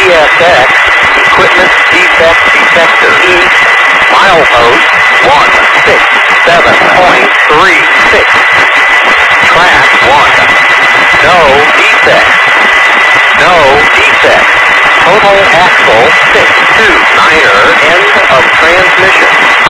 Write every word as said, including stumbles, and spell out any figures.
S X, equipment defect detector, east, milepost one six seven point three six. Track one. No defect. No defect. Total axle six two niner, end of transmission.